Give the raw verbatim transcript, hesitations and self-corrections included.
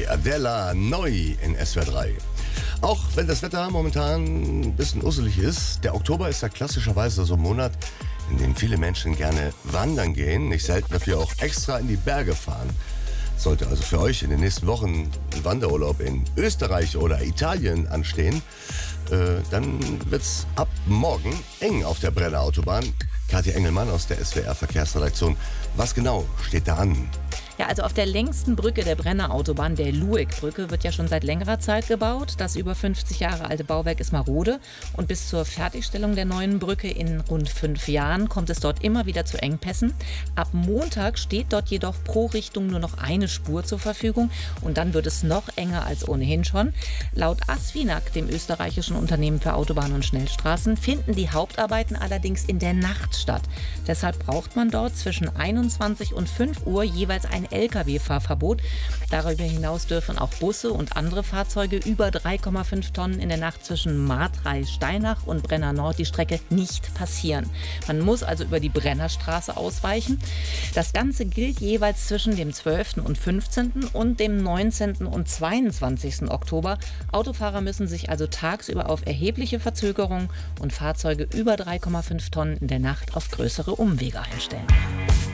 Adela neu in S W R drei. Auch wenn das Wetter momentan ein bisschen usselig ist, der Oktober ist ja klassischerweise so ein Monat, in dem viele Menschen gerne wandern gehen, nicht selten dafür auch extra in die Berge fahren. Sollte also für euch in den nächsten Wochen ein Wanderurlaub in Österreich oder Italien anstehen, äh, dann wird's ab morgen eng auf der Brenner Autobahn. Katja Engelmann aus der S W R Verkehrsredaktion. Was genau steht da an? Ja, also auf der längsten Brücke der Brenner Autobahn, der Lueck-Brücke, wird ja schon seit längerer Zeit gebaut. Das über fünfzig Jahre alte Bauwerk ist marode. Und bis zur Fertigstellung der neuen Brücke in rund fünf Jahren kommt es dort immer wieder zu Engpässen. Ab Montag steht dort jedoch pro Richtung nur noch eine Spur zur Verfügung. Und dann wird es noch enger als ohnehin schon. Laut Asfinag, dem österreichischen Unternehmen für Autobahnen und Schnellstraßen, finden die Hauptarbeiten allerdings in der Nacht statt. Deshalb braucht man dort zwischen einundzwanzig und fünf Uhr jeweils ein L K W-Fahrverbot. Darüber hinaus dürfen auch Busse und andere Fahrzeuge über drei Komma fünf Tonnen in der Nacht zwischen Martrei-Steinach und Brenner Nord die Strecke nicht passieren. Man muss also über die Brennerstraße ausweichen. Das Ganze gilt jeweils zwischen dem zwölften und fünfzehnten und dem neunzehnten und zweiundzwanzigsten Oktober. Autofahrer müssen sich also tagsüber auf erhebliche Verzögerungen und Fahrzeuge über drei Komma fünf Tonnen in der Nacht auf größere Umwege einstellen.